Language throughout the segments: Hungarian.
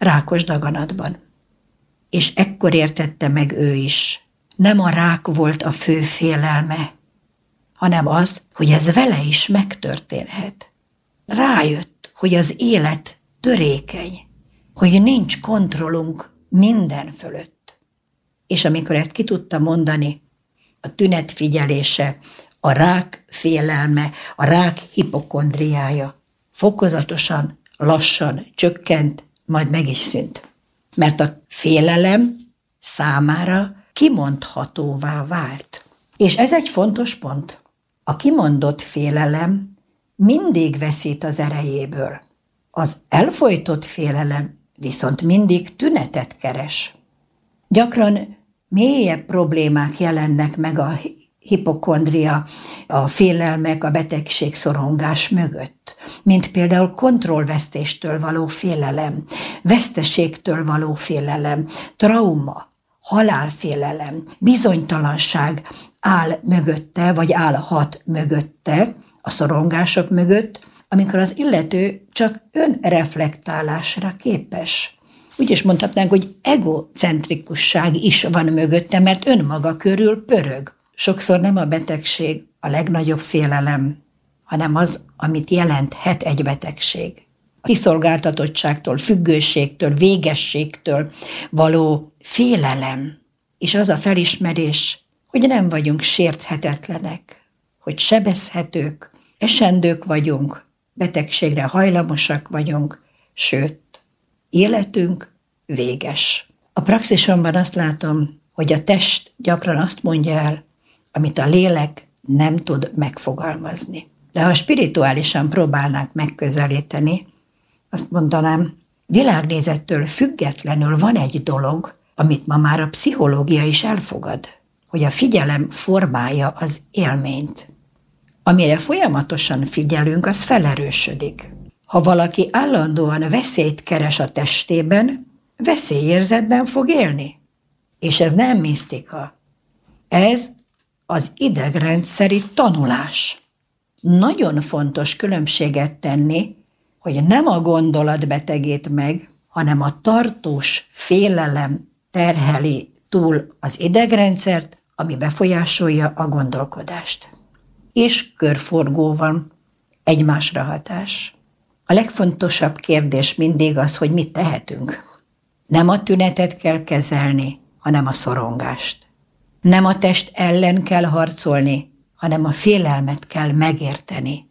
rákos daganatban. És ekkor értette meg ő is. Nem a rák volt a fő félelme, hanem az, hogy ez vele is megtörténhet. Rájött, hogy az élet törékeny, hogy nincs kontrollunk minden fölött. És amikor ezt ki tudta mondani, a tünetfigyelése, a rák félelme, a rák hipokondriája fokozatosan, lassan csökkent, majd meg is szűnt. Mert a félelem számára kimondhatóvá vált. És ez egy fontos pont. A kimondott félelem mindig veszít az erejéből. Az elfojtott félelem viszont mindig tünetet keres. Gyakran mélyebb problémák jelennek meg a hipokondria, a félelmek, a betegség, szorongás mögött, mint például kontrollvesztéstől való félelem, veszteségtől való félelem, trauma, halálfélelem, bizonytalanság áll mögötte, vagy állhat mögötte, a szorongások mögött, amikor az illető csak önreflektálásra képes. Úgy is mondhatnánk, hogy egocentrikusság is van mögötte, mert önmaga körül pörög. Sokszor nem a betegség a legnagyobb félelem, hanem az, amit jelenthet egy betegség. A kiszolgáltatottságtól, függőségtől, végességtől való félelem, és az a felismerés, hogy nem vagyunk sérthetetlenek, hogy sebezhetők, esendők vagyunk, betegségre hajlamosak vagyunk, sőt, életünk véges. A praxisomban azt látom, hogy a test gyakran azt mondja el, amit a lélek nem tud megfogalmazni. De ha spirituálisan próbálnánk megközelíteni, azt mondanám, világnézettől függetlenül van egy dolog, amit ma már a pszichológia is elfogad, hogy a figyelem formálja az élményt. Amire folyamatosan figyelünk, az felerősödik. Ha valaki állandóan veszélyt keres a testében, veszélyérzetben fog élni. És ez nem misztika. Ez az idegrendszeri tanulás. Nagyon fontos különbséget tenni, hogy nem a gondolat betegít meg, hanem a tartós félelem terheli túl az idegrendszert, ami befolyásolja a gondolkodást. És körforgó van, egymásra hatás. A legfontosabb kérdés mindig az, hogy mit tehetünk. Nem a tünetet kell kezelni, hanem a szorongást. Nem a test ellen kell harcolni, hanem a félelmet kell megérteni.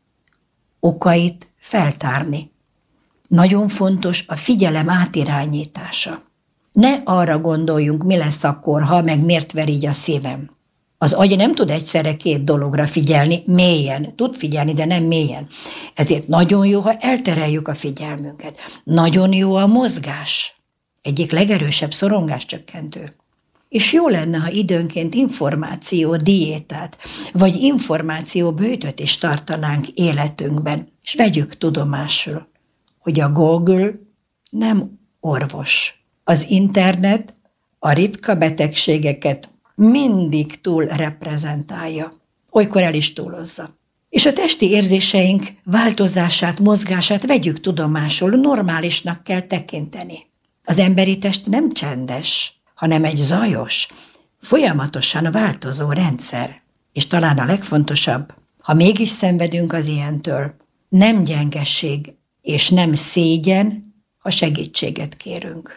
Okait feltárni. Nagyon fontos a figyelem átirányítása. Ne arra gondoljunk, mi lesz akkor, ha, meg miért ver így a szívem. Az agy nem tud egyszerre két dologra figyelni, mélyen. Tud figyelni, de nem mélyen. Ezért nagyon jó, ha eltereljük a figyelmünket. Nagyon jó a mozgás. Egyik legerősebb szorongáscsökkentő. És jó lenne, ha időnként információ diétát, vagy információ böjtöt is tartanánk életünkben, és vegyük tudomásul, hogy a Google nem orvos. Az internet a ritka betegségeket mindig túl reprezentálja, olykor el is túlozza. És a testi érzéseink változását, mozgását vegyük tudomásul, normálisnak kell tekinteni. Az emberi test nem csendes, hanem egy zajos, folyamatosan változó rendszer. És talán a legfontosabb, ha mégis szenvedünk az ilyentől, nem gyengesség és nem szégyen, ha segítséget kérünk.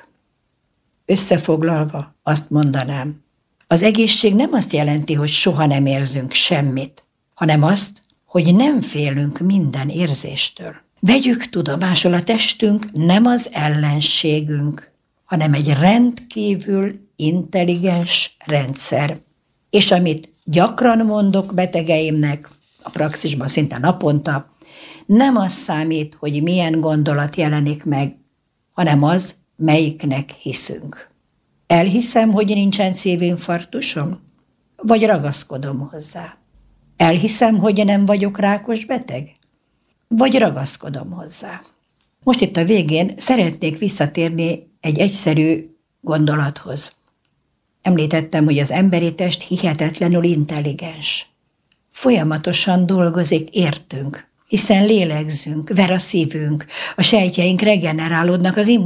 Összefoglalva azt mondanám, az egészség nem azt jelenti, hogy soha nem érzünk semmit, hanem azt, hogy nem félünk minden érzéstől. Vegyük tudomásul, a testünk nem az ellenségünk, hanem egy rendkívül intelligens rendszer. És amit gyakran mondok betegeimnek, a praxisban szinte naponta, nem az számít, hogy milyen gondolat jelenik meg, hanem az, melyiknek hiszünk. Elhiszem, hogy nincsen szívinfarktusom, vagy ragaszkodom hozzá. Elhiszem, hogy nem vagyok rákos beteg, vagy ragaszkodom hozzá. Most itt a végén szeretnék visszatérni egy egyszerű gondolathoz. Említettem, hogy az emberi test hihetetlenül intelligens. Folyamatosan dolgozik értünk, hiszen lélegzünk, ver a szívünk, a sejtjeink regenerálódnak, az